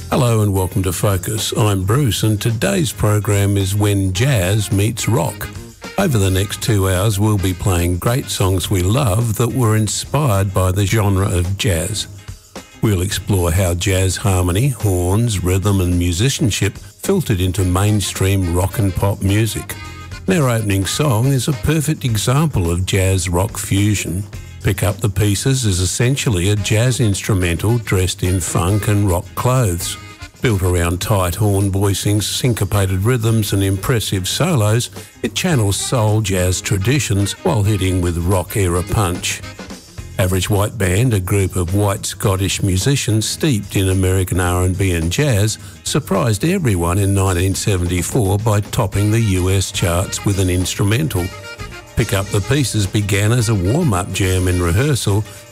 Hello and welcome to Focus. I'm Bruce and today's program is When Jazz Meets Rock. Over the next 2 hours we'll be playing great songs we love that were inspired by the genre of jazz. We'll explore how jazz harmony, horns, rhythm and musicianship filtered into mainstream rock and pop music. And our opening song is a perfect example of jazz rock fusion. Pick Up the Pieces is essentially a jazz instrumental dressed in funk and rock clothes. Built around tight horn voicings, syncopated rhythms and impressive solos, it channels soul jazz traditions while hitting with rock-era punch. Average White Band, a group of white Scottish musicians steeped in American R&B and jazz, surprised everyone in 1974 by topping the US charts with an instrumental. Pick Up the Pieces began as a warm-up jam in rehearsal